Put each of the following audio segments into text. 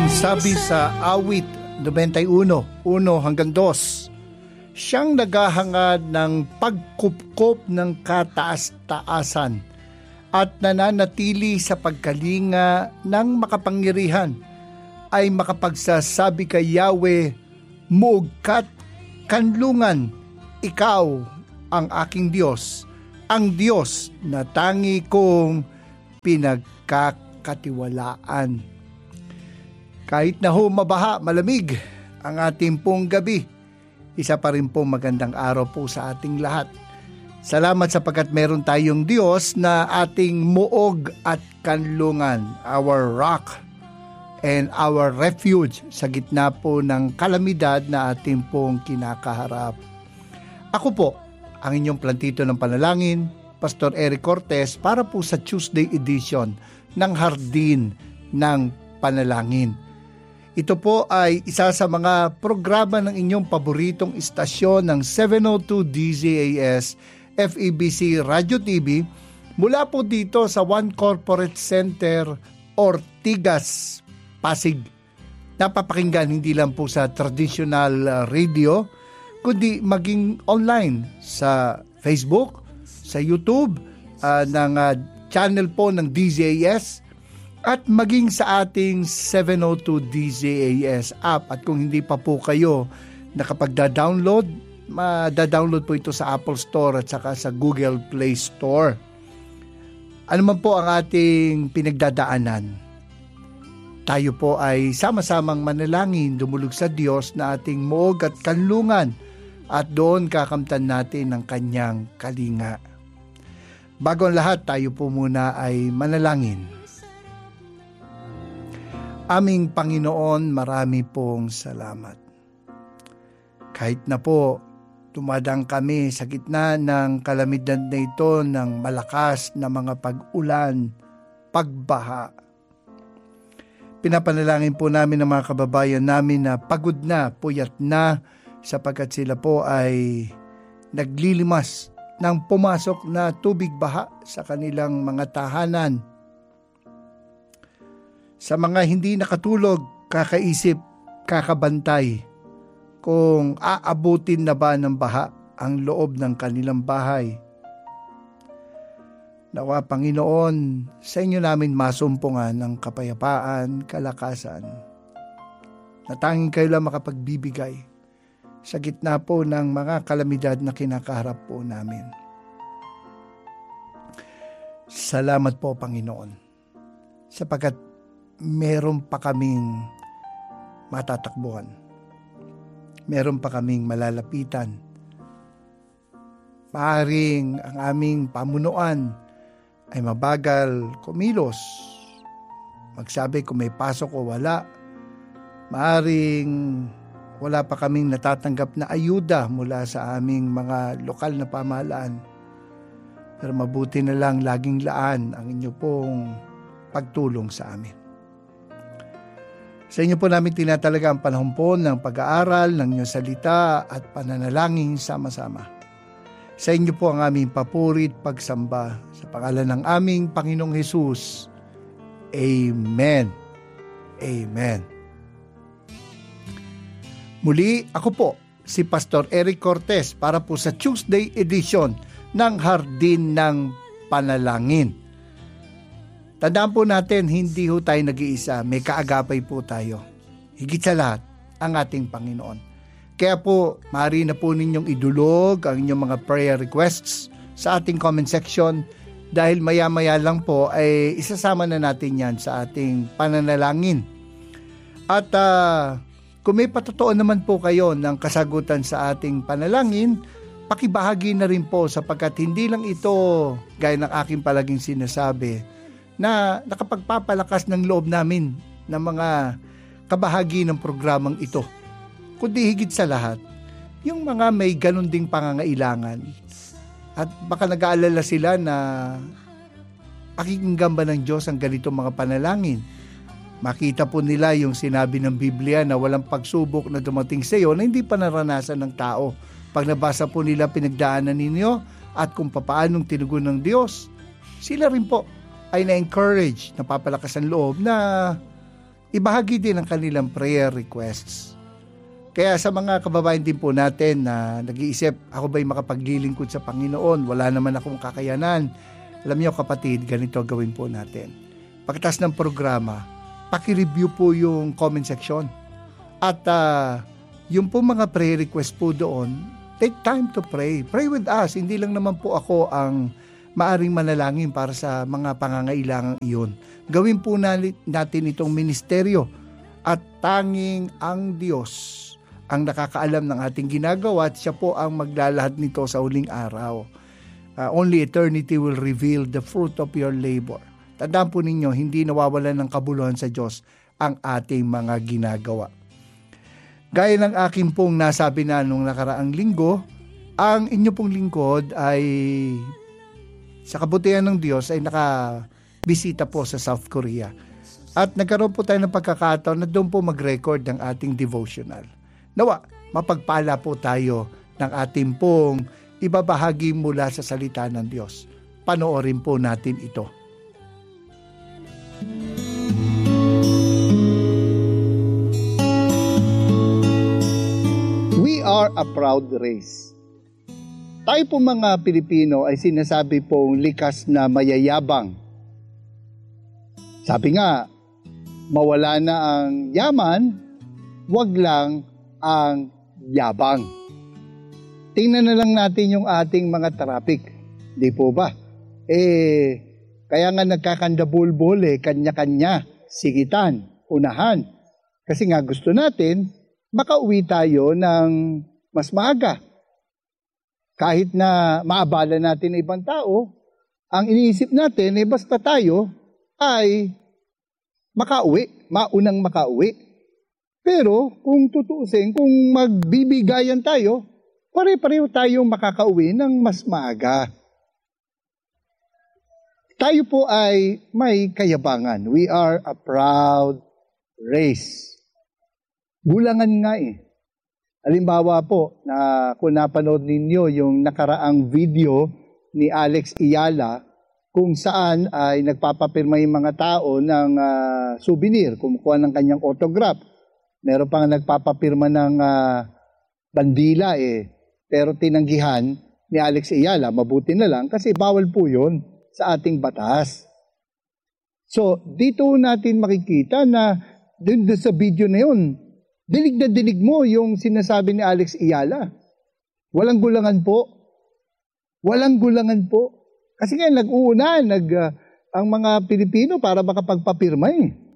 Sabi sa awit 91:1-2, siyang naghahangad ng pagkupkop ng kataas-taasan at nananatili sa pagkalinga ng makapangyarihan ay makapagsasabi kay Yahweh, muog ka't kanlungan, ikaw ang aking Diyos, ang Diyos na tangi kong pinagkakatiwalaan. Kahit na mabaha, malamig ang ating pong gabi, isa pa rin po magandang araw po sa ating lahat. Salamat sapagkat meron tayong Diyos na ating muog at kanlungan, our rock and our refuge sa gitna po ng kalamidad na ating pong kinakaharap. Ako po, ang inyong plantito ng panalangin, Pastor Eric Cortez, para po sa Tuesday edition ng Hardin ng Panalangin. Ito po ay isa sa mga programa ng inyong paboritong istasyon ng 702 DZAS FEBC Radio TV mula po dito sa One Corporate Center, Ortigas, Pasig. Napapakinggan hindi lang po sa traditional radio, kundi maging online sa Facebook, sa YouTube, ng channel po ng DZAS, at maging sa ating 702 DZAS app. At kung hindi pa po kayo nakapagda-download, ma-download po ito sa Apple Store at saka sa Google Play Store. Ano man po ang ating pinagdadaanan, tayo po ay sama-samang manalangin, dumulog sa Diyos na ating muog at kanlungan, at doon kakamtan natin ang kanyang kalinga. Bago ang lahat, tayo po muna ay manalangin. Aming Panginoon, marami pong salamat. Kahit na po tumadang kami sa gitna ng kalamidad na ito ng malakas na mga pag-ulan, pagbaha. Pinapanalangin po namin ang mga kababayan namin na pagod na, puyat na, sapagkat sila po ay naglilimas ng pumasok na tubig baha sa kanilang mga tahanan. Sa mga hindi nakatulog, kakaisip, kakabantay kung aabutin na ba ng baha ang loob ng kanilang bahay. Nawa Panginoon, sa inyo namin masumpungan ng kapayapaan, kalakasan, na tanging kayo lang makapagbibigay sa gitna po ng mga kalamidad na kinakaharap po namin. Salamat po, Panginoon, sapagkat meron pa kaming matatakbuhan. Meron pa kaming malalapitan. Maaring ang aming pamunuan ay mabagal kumilos, magsabi kung may pasok o wala. Maaring wala pa kaming natatanggap na ayuda mula sa aming mga lokal na pamahalaan. Pero mabuti na lang laging laan ang inyo pong pagtulong sa amin. Sa inyo po namin tinatalaga ang panahon po ng pag-aaral ng inyong salita at pananalangin sama-sama. Sa inyo po ang aming papurit pagsamba sa pangalan ng aming Panginoong Hesus. Amen. Amen. Muli, ako po, si Pastor Eric Cortez para po sa Tuesday edition ng Hardin ng Panalangin. Tandaan po natin, hindi ho tayo nag-iisa, may kaagapay po tayo. Higit sa lahat, ang ating Panginoon. Kaya po, maaari na po ninyong idulog ang inyong mga prayer requests sa ating comment section dahil maya-maya lang po ay isasama na natin yan sa ating pananalangin. At kung may patotoo naman po kayo ng kasagutan sa ating panalangin, pakibahagi na rin po sapagkat hindi lang ito, gaya ng aking palaging sinasabi, na nakapagpapalakas ng loob namin ng mga kabahagi ng programang ito. Kundi higit sa lahat, yung mga may ganun ding pangangailangan. At baka nag-aalala sila na pakikinggan ba ng Diyos ang ganitong mga panalangin. Makita po nila yung sinabi ng Biblia na walang pagsubok na dumating sa iyo na hindi pa naranasan ng tao. Pag nabasa po nila pinagdaanan ninyo at kung papaanong tinugon ng Diyos, sila rin po ay na-encourage, napapalakas ang loob na ibahagi din ang kanilang prayer requests. Kaya sa mga kababayan din po natin na nag-iisip, ako ba'y makapaglilingkod sa Panginoon? Wala naman akong kakayanan. Alam niyo kapatid, ganito gawin po natin. Pagkatapos ng programa, paki-review po yung comment section. At yung po mga prayer request po doon, take time to pray. Pray with us. Hindi lang naman po ako ang maaring manalangin para sa mga pangangailangan iyon. Gawin po natin itong ministeryo at tanging ang Diyos ang nakakaalam ng ating ginagawa at siya po ang maglalahad nito sa huling araw. Only eternity will reveal the fruit of your labor. Tandaan po ninyo, hindi nawawalan ng kabuluhan sa Diyos ang ating mga ginagawa. Gaya ng aking pong nasabi na nung nakaraang linggo, ang inyo pong lingkod ay sa kabutihan ng Diyos ay nakabisita po sa South Korea. At nagkaroon po tayo ng pagkakataon na doon po mag-record ng ating devotional. Nawa, mapagpala po tayo ng ating pong ibabahagi mula sa salita ng Diyos. Panoorin po natin ito. We are a proud race. Tayo po mga Pilipino ay sinasabi pong likas na mayayabang. Sabi nga, mawala na ang yaman, wag lang ang yabang. Tingnan na lang natin yung ating mga traffic. Di po ba? Kaya nga nagkakandabulbol kanya-kanya, sigitan, unahan. Kasi nga gusto natin, makauwi tayo ng mas maaga. Kahit na maabala natin ibang tao, ang iniisip natin, basta tayo ay makauwi, maunang makauwi. Pero kung tutuusin, kung magbibigayan tayo, pare-pareho tayong makakauwi ng mas maaga. Tayo po ay may kayabangan. We are a proud race. Gulangan nga Halimbawa po, na kung napanood ninyo yung nakaraang video ni Alex Iyala, kung saan ay nagpapapirma yung mga tao ng souvenir, kumukuha ng kanyang autograph. Meron pang nagpapapirma ng bandila pero tinanggihan ni Alex Iyala, mabuti na lang kasi bawal po yun sa ating batas. So, dito natin makikita na dun sa video na yun, dinig na dinig mo yung sinasabi ni Alex Iyala. Walang gulangan po. Walang gulangan po. Kasi nga nag-uuna ang mga Pilipino para makapagpapirma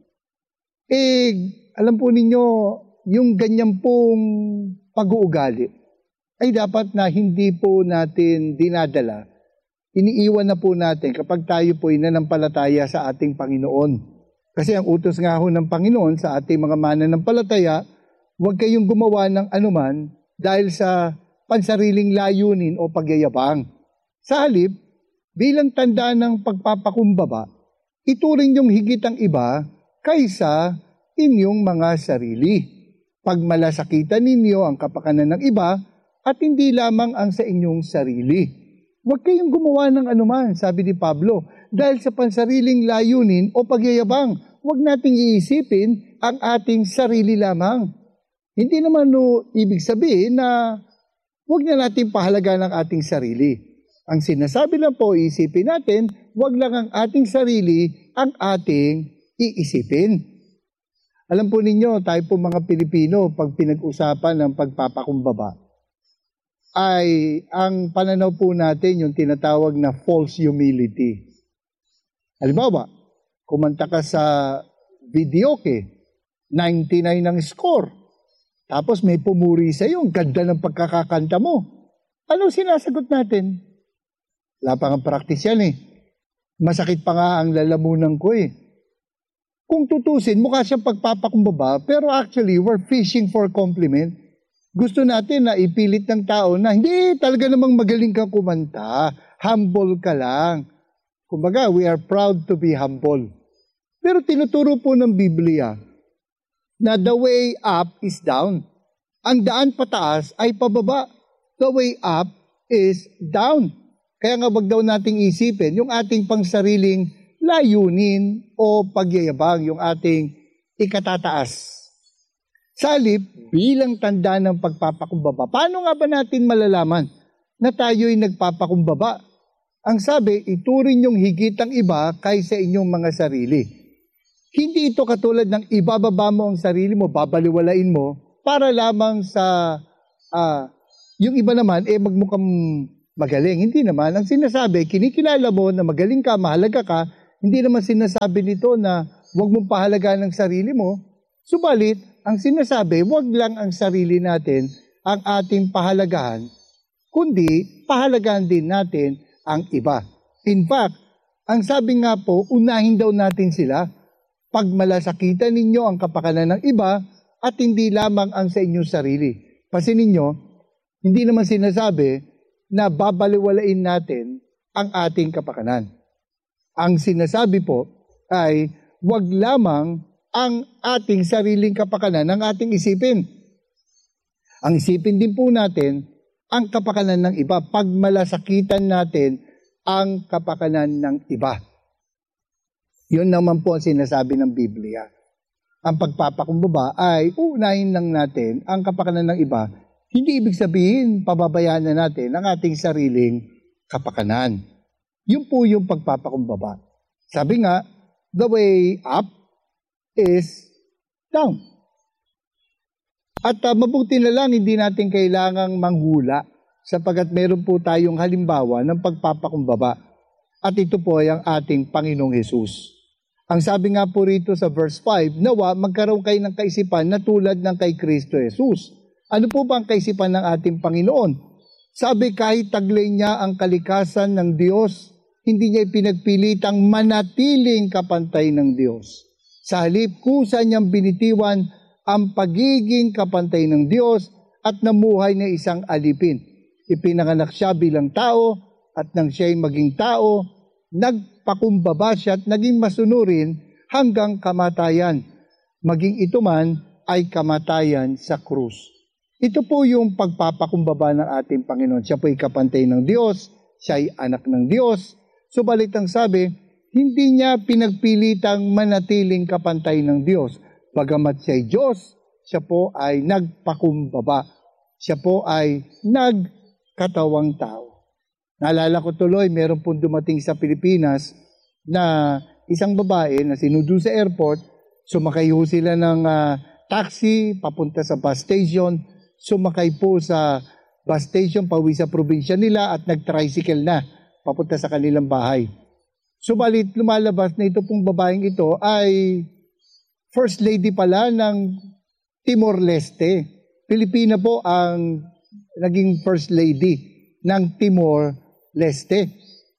alam po ninyo, yung ganyan pong pag-uugali ay dapat na hindi po natin dinadala. Iniiwan na po natin kapag tayo po inanampalataya sa ating Panginoon. Kasi ang utos nga ho ng Panginoon sa ating mga mananampalataya, huwag kayong gumawa ng anuman dahil sa pansariling layunin o pagyayabang. Sa halip, bilang tanda ng pagpapakumbaba, ituring yung higit ang iba kaysa inyong mga sarili. Pagmalasakitan ninyo ang kapakanan ng iba at hindi lamang ang sa inyong sarili. Huwag kayong gumawa ng anuman, sabi ni Pablo, dahil sa pansariling layunin o pagyayabang, huwag nating iisipin ang ating sarili lamang. Hindi naman ibig sabihin na huwag na natin pahalagaan ang ating sarili. Ang sinasabi lang po, iisipin natin, huwag lang ang ating sarili ang ating iisipin. Alam po ninyo, tayo po mga Pilipino, pag pinag-usapan ng pagpapakumbaba, ay ang pananaw po natin yung tinatawag na false humility. Halimbawa, kumanta ka sa videoke, 99 ang score, tapos may pumuri sa iyo, ang ganda ng pagkakakanta mo. Anong sinasagot natin? Wala pa nga practice yan Masakit pa nga ang lalamunan ko Kung tutusin, mukha siyang pagpapakumbaba, pero actually, we're fishing for compliment. Gusto natin na ipilit ng tao na, hindi, talaga namang magaling kang kumanta. Humble ka lang. Kumbaga, we are proud to be humble. Pero tinuturo po ng Biblia na the way up is down. Ang daan pataas ay pababa. The way up is down. Kaya nga wag daw nating isipin yung ating pangsariling layunin o pagyayabang, yung ating ikatataas. Sa halip, bilang tanda ng pagpapakumbaba. Paano nga ba natin malalaman na tayo'y nagpapakumbaba? Ang sabi, ituring yung higit ang iba kaysa inyong mga sarili. Hindi ito katulad ng ibababa mo ang sarili mo, babaliwalain mo, para lamang sa yung iba naman, magmukhang magaling. Hindi naman. Ang sinasabi, kinikilala mo na magaling ka, mahalaga ka, hindi naman sinasabi nito na huwag mong pahalagaan ang sarili mo. Subalit, ang sinasabi, huwag lang ang sarili natin ang ating pahalagahan, kundi pahalagahan din natin ang iba. In fact, ang sabi nga po, unahin daw natin sila. Pagmalasakitan ninyo ang kapakanan ng iba at hindi lamang ang sa inyong sarili. Pansinin ninyo, hindi naman sinasabi na babaliwalain natin ang ating kapakanan. Ang sinasabi po ay huwag lamang ang ating sariling kapakanan ang ating isipin. Ang isipin din po natin ang kapakanan ng iba. Pagmalasakitan natin ang kapakanan ng iba. Yun naman po ang sinasabi ng Biblia. Ang pagpapakumbaba ay uunahin lang natin ang kapakanan ng iba. Hindi ibig sabihin pababayaan na natin ang ating sariling kapakanan. Yun po yung pagpapakumbaba. Sabi nga, the way up is down. At mabuti na lang hindi natin kailangang manghula sapagkat meron po tayong halimbawa ng pagpapakumbaba. At ito po ay ang ating Panginoong Hesus. Ang sabi nga po rito sa verse 5, nawa magkaroon kayo ng kaisipan na tulad ng kay Kristo Jesus. Ano po ba ang kaisipan ng ating Panginoon? Sabi kahit taglay niya ang kalikasan ng Diyos, hindi niya pinagpilitang manatiling kapantay ng Diyos. Sa halip, kusa niyang binitiwan ang pagiging kapantay ng Diyos at namuhay na isang alipin. Ipinanganak siya bilang tao at nang siya'y maging tao, nagpakumbaba siya at naging masunurin hanggang kamatayan. Maging ito man ay kamatayan sa krus. Ito po yung pagpapakumbaba ng ating Panginoon. Siya po ay kapantay ng Diyos, siya ay anak ng Diyos. Subalit ang sabi, hindi niya pinagpilitang manatiling kapantay ng Diyos. Bagamat siya'y Diyos, siya po ay nagpakumbaba. Siya po ay nagkatawang tao. Naalala ko tuloy, meron pong dumating sa Pilipinas na isang babae na sinundo sa airport, sumakay ho sila ng taxi papunta sa bus station, sumakay po sa bus station pauwi sa probinsya nila at nag-tricycle na papunta sa kanilang bahay. Subalit lumalabas na ito pong babaeng ito ay first lady pala ng Timor-Leste. Pilipina po ang naging first lady ng Timor-Leste.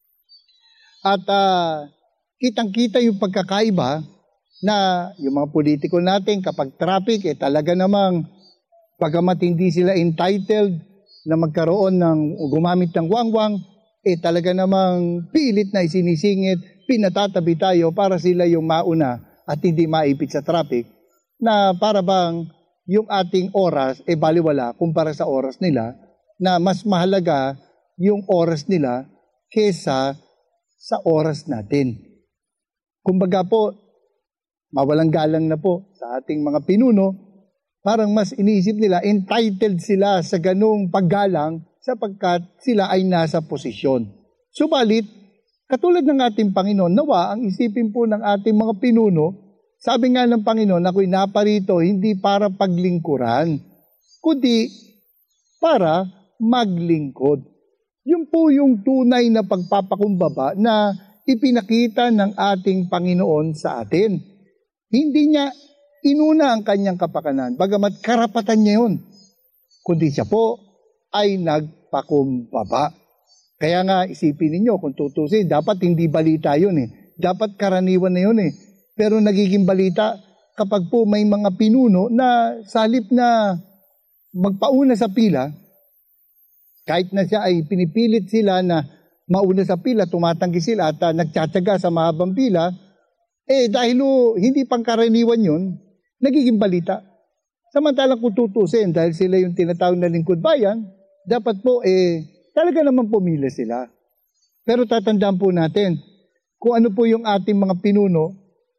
At kitang-kita yung pagkakaiba na yung mga politiko natin kapag traffic, talaga namang bagamat hindi sila entitled na magkaroon ng gumamit ng wangwang, talaga namang pilit na isinisingit, pinatatabi tayo para sila yung mauna at hindi maipit sa traffic, na para bang yung ating oras baliwala kumpara sa oras nila, na mas mahalaga yung oras nila kesa sa oras natin. Kumbaga po, mawalang galang na po sa ating mga pinuno, parang mas iniisip nila, entitled sila sa ganung paggalang sapagkat sila ay nasa posisyon. Subalit, katulad ng ating Panginoon, nawa ang isipin po ng ating mga pinuno, sabi nga ng Panginoon, ako'y naparito hindi para paglingkuran, kundi para maglingkod. Yun po yung tunay na pagpapakumbaba na ipinakita ng ating Panginoon sa atin. Hindi niya inuna ang kanyang kapakanan, bagamat karapatan niya yun, kundi siya po ay nagpakumbaba. Kaya nga isipin ninyo kung tutusin, dapat hindi balita yun Dapat karaniwan na yun Pero nagiging balita kapag po may mga pinuno na sa halip na magpauna sa pila, kahit na siya ay pinipilit sila na mauna sa pila, tumatanggi sila at nagtsatsaga sa mahabang pila, dahil hindi pangkaraniwan yun, nagiging balita. Samantalang kung tutusin, dahil sila yung tinatawag na lingkod bayan, dapat po talaga naman pumila sila. Pero tatandaan po natin, kung ano po yung ating mga pinuno,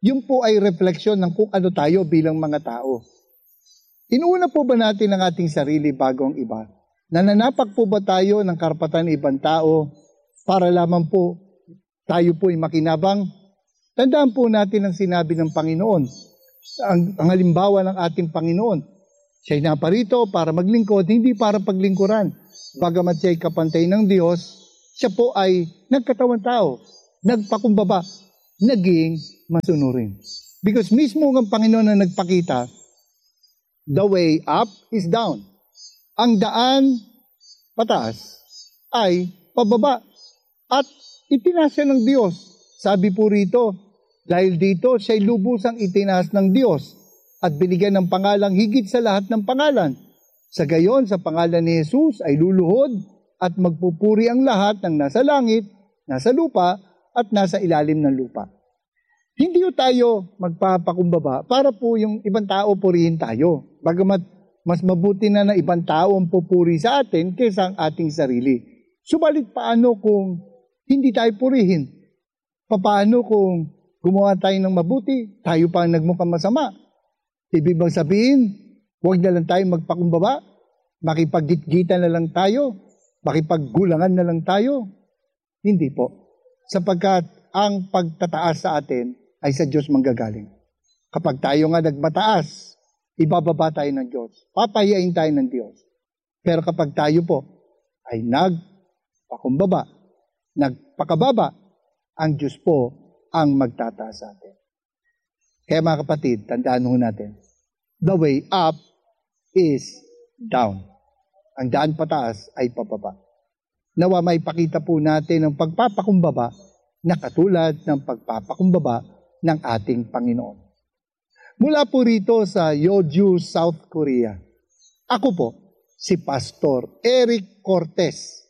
Yun po ay refleksyon ng kung ano tayo bilang mga tao. Inuuna po ba natin ang ating sarili bago ang iba? Nananapak po ba tayo ng karapatan ng ibang tao para lamang po tayo po ay makinabang? Tandaan po natin ang sinabi ng Panginoon. Ang halimbawa ng ating Panginoon. Siya'y naparito para maglingkod, hindi para paglingkuran. Bagamat siya'y kapantay ng Diyos, siya po ay nagkatawan tao, nagpakumbaba, naging masunurin. Because mismo ang Panginoon na nagpakita, the way up is down. Ang daan pataas ay pababa. At itinasa ng Diyos. Sabi po rito, dahil dito siya'y lubusang itinas ng Diyos at binigyan ng pangalang higit sa lahat ng pangalan. Sa gayon, sa pangalan ni Jesus ay luluhod at magpupuri ang lahat ng nasa langit, nasa lupa, at nasa ilalim ng lupa. Hindi tayo magpapakumbaba para po yung ibang tao purihin tayo. Bagamat mas mabuti na ibang tao ang pupuri sa atin kaysa ang ating sarili. Subalit paano kung hindi tayo purihin? Paano kung gumawa tayo ng mabuti, tayo pa ang nagmukhang masama? Ibig bang sabihin, huwag na lang tayo magpakumbaba? Makipaggitgitan na lang tayo? Makipaggulangan na lang tayo? Hindi po. Sapagkat ang pagtataas sa atin ay sa Diyos manggagaling. Kapag tayo nga nagmataas, ibababa tayo ng Diyos. Papahiyain tayo ng Diyos. Pero kapag tayo po ay nagpakumbaba, nagpakababa, ang Diyos po ang magtataas sa atin. Kaya mga kapatid, tandaan ho natin, the way up is down. Ang daan pataas ay pababa. Nawa may pakita po natin ang pagpapakumbaba na katulad ng pagpapakumbaba ng ating Panginoon. Mula po rito sa Yeoju, South Korea. Ako po, si Pastor Eric Cortez.